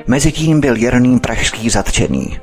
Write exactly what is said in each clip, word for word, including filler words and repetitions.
Mezitím byl Jeroným Pražský zatčený.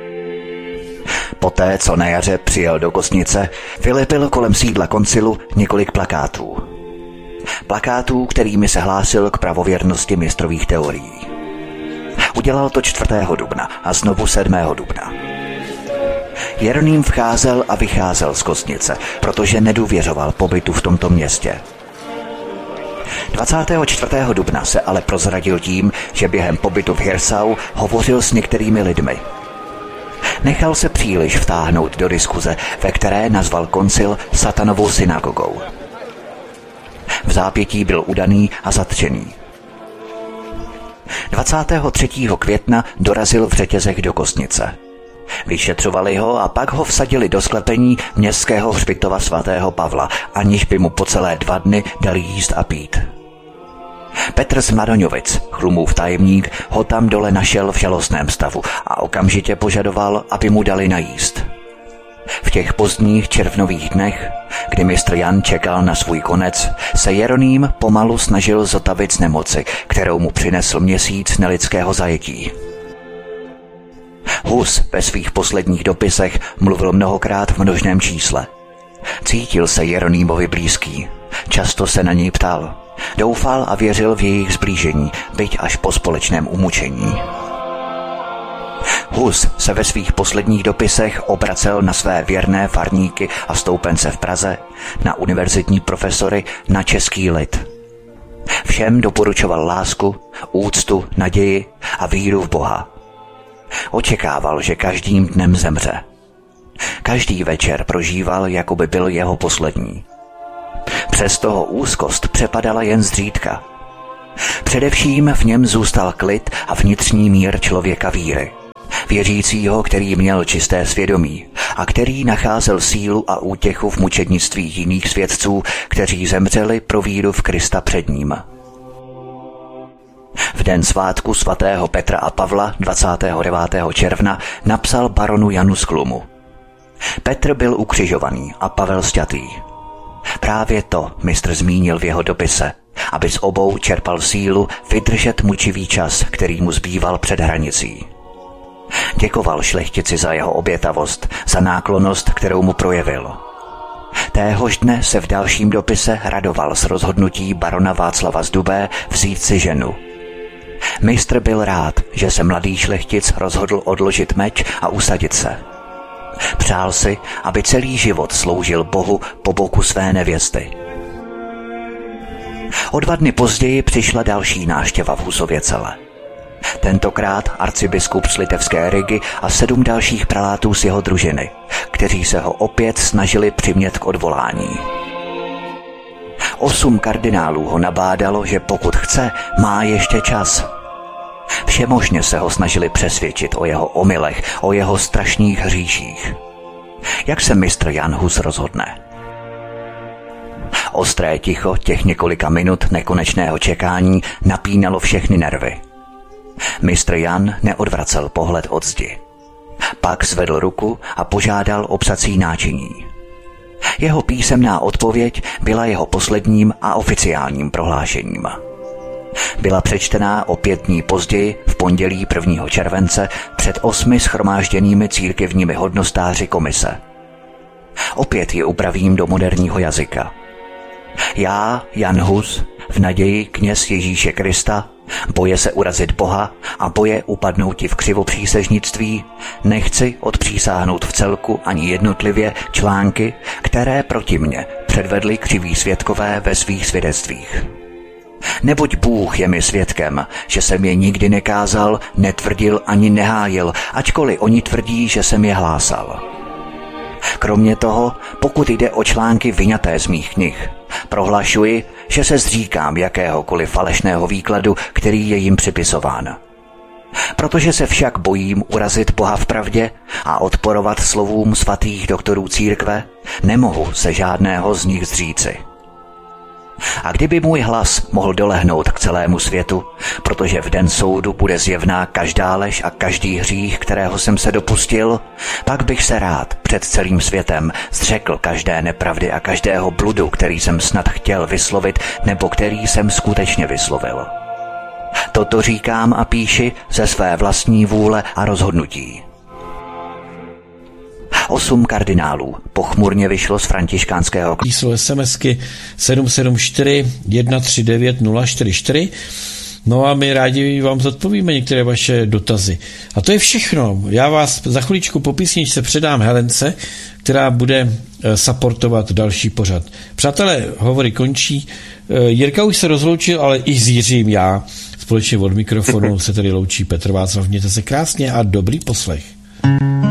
Poté, co na jaře přijel do Kosnice, vylepil kolem sídla koncilu několik plakátů. Plakátů, kterými se hlásil k pravověrnosti mistrových teorií. Udělal to čtvrtého dubna a znovu sedmého dubna. Jeroným vcházel a vycházel z Kosnice, protože nedůvěřoval pobytu v tomto městě. dvacátého čtvrtého dubna se ale prozradil tím, že během pobytu v Hirsau hovořil s některými lidmi. Nechal se příliš vtáhnout do diskuze, ve které nazval koncil satanovou synagogou. V zápětí byl udaný a zatčený. dvacátého třetího května dorazil v řetězech do Kosnice. Vyšetřovali ho a pak ho vsadili do sklepení městského hřbitova svatého Pavla, aniž by mu po celé dva dny dali jíst a pít. Petr z Mladoňovic, Chlumův tajemník, ho tam dole našel v žalostném stavu a okamžitě požadoval, aby mu dali najíst. V těch pozdních červnových dnech, kdy mistr Jan čekal na svůj konec, se Jeroným pomalu snažil zotavit z nemoci, kterou mu přinesl měsíc nelidského zajetí. Hus ve svých posledních dopisech mluvil mnohokrát v množném čísle. Cítil se Jeronýmovi blízký, často se na něj ptal. Doufal a věřil v jejich zblížení, byť až po společném umučení. Hus se ve svých posledních dopisech obracel na své věrné farníky a stoupence v Praze, na univerzitní profesory, na český lid. Všem doporučoval lásku, úctu, naději a víru v Boha. Očekával, že každým dnem zemře. Každý večer prožíval, jako by byl jeho poslední. Přes toho úzkost přepadala jen zřídka. Především v něm zůstal klid a vnitřní mír člověka víry. Věřícího, který měl čisté svědomí a který nacházel sílu a útěchu v mučednictví jiných svědců, kteří zemřeli pro víru v Krista před ním. V den svátku svatého Petra a Pavla dvacátého devátého června napsal baronu Janu z Chlumu. Petr byl ukřižovaný a Pavel sťatý. Právě to mistr zmínil v jeho dopise, aby z obou čerpal sílu vydržet mučivý čas, který mu zbýval před hranicí. Děkoval šlechtici za jeho obětavost, za náklonnost, kterou mu projevil. Téhož dne se v dalším dopise radoval z rozhodnutí barona Václava z Dubé vzít si ženu. Mistr byl rád, že se mladý šlechtic rozhodl odložit meč a usadit se. Přál si, aby celý život sloužil Bohu po boku své nevěsty. O dva dny později přišla další návštěva v Husově Cele. Tentokrát arcibiskup z Litevské Rigy a sedm dalších prelátů z jeho družiny, kteří se ho opět snažili přimět k odvolání. Osm kardinálů ho nabádalo, že pokud chce, má ještě čas. Všemožně se ho snažili přesvědčit o jeho omylech, o jeho strašných hříších. Jak se mistr Jan Hus rozhodne? Ostré ticho těch několika minut nekonečného čekání napínalo všechny nervy. Mistr Jan neodvracel pohled od zdi. Pak zvedl ruku a požádal o psací náčiní. Jeho písemná odpověď byla jeho posledním a oficiálním prohlášením. Byla přečtená o pět dní později v pondělí prvního července před osmi shromážděnými církevními hodnostáři komise. Opět ji upravím do moderního jazyka. Já, Jan Hus, v naději kněz Ježíše Krista, boje se urazit Boha a boje upadnouti v křivopřísežnictví, nechci odpřísáhnout v celku ani jednotlivě články, které proti mně předvedli křiví svědkové ve svých svědectvích. Neboť Bůh je mi svědkem, že jsem je nikdy nekázal, netvrdil ani nehájil, ačkoliv oni tvrdí, že jsem je hlásal. Kromě toho, pokud jde o články vyňaté z mých knih, prohlašuji, že se zříkám jakéhokoliv falešného výkladu, který je jim připisován. Protože se však bojím urazit Boha v pravdě a odporovat slovům svatých doktorů církve, nemohu se žádného z nich zříci. A kdyby můj hlas mohl dolehnout k celému světu, protože v den soudu bude zjevná každá lež a každý hřích, kterého jsem se dopustil, pak bych se rád před celým světem zřekl každé nepravdy a každého bludu, který jsem snad chtěl vyslovit nebo který jsem skutečně vyslovil. Toto říkám a píši ze své vlastní vůle a rozhodnutí. Osm kardinálů pochmurně vyšlo z františkánského číslo SMSky sedm sedm čtyři jedna tři devět nula čtyři čtyři. No a my rádi vám zodpovíme některé vaše dotazy. A to je všechno. Já vás za chviličku po písničce předám Helence, která bude supportovat další pořad. Přátelé, hovory končí. Jirka už se rozloučil, ale i s Jiřím já. Společně od mikrofonu se tedy loučí Petr Václav. Mějte se krásně a dobrý poslech.